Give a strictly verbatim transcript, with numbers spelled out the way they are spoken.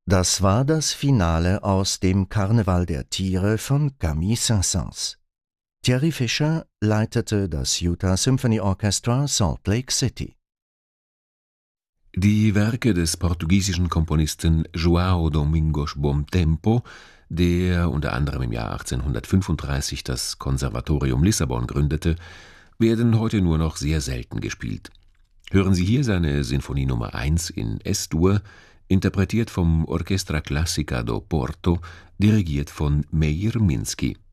Das war das Finale aus dem Karneval der Tiere von Camille Saint-Saëns. Thierry Fischer leitete das Utah Symphony Orchestra Salt Lake City. Die Werke des portugiesischen Komponisten João Domingos Bom Tempo, der unter anderem im Jahr achtzehnhundertfünfunddreißig das Konservatorium Lissabon gründete, werden heute nur noch sehr selten gespielt. Hören Sie hier seine Sinfonie Nummer eins in Es-Dur, interpretiert vom Orchestra Clássica do Porto, dirigiert von Meir Minsky.